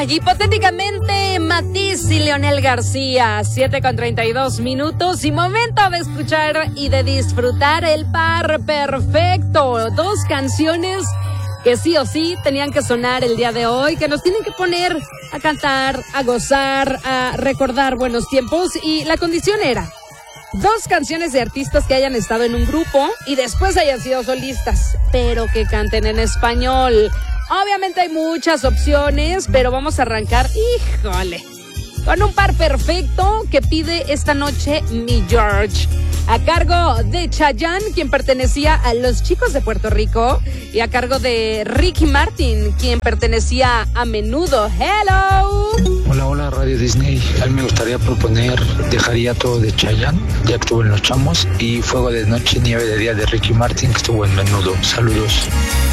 Hipotéticamente, Matiz y Leonel García, 7:32 y momento de escuchar y de disfrutar el par perfecto. 2 canciones que sí o sí tenían que sonar el día de hoy, que nos tienen que poner a cantar, a gozar, a recordar buenos tiempos, y la condición era 2 canciones de artistas que hayan estado en un grupo y después hayan sido solistas, pero que canten en español. Obviamente hay muchas opciones, pero vamos a arrancar, híjole, con un par perfecto que pide esta noche mi George, a cargo de Chayanne, quien pertenecía a Los Chicos de Puerto Rico, y a cargo de Ricky Martin, quien pertenecía a Menudo. ¡Hello! Hola, Radio Disney. A mí me gustaría proponer Dejaría Todo de Chayanne, ya estuvo en Los Chamos, y Fuego de Noche, Nieve de Día de Ricky Martin, que estuvo en Menudo. Saludos.